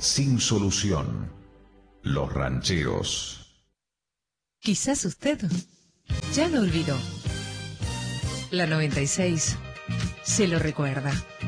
sin solución. Los rancheros. Quizás usted ya lo olvidó. La 96 se lo recuerda.